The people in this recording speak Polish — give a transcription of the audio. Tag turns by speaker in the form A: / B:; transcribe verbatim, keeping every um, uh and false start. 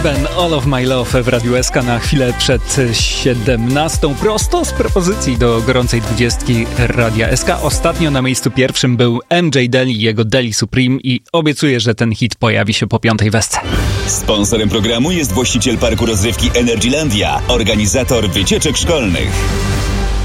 A: Ben, All of My Love w Radiu S K na chwilę przed siedemnastą. Prosto z propozycji do gorącej dwudziestki Radia S K. Ostatnio na miejscu pierwszym był M J Deli i jego Deli Supreme i obiecuję, że ten hit pojawi się po piątej wesce.
B: Sponsorem programu jest właściciel parku rozrywki Energylandia, organizator wycieczek szkolnych.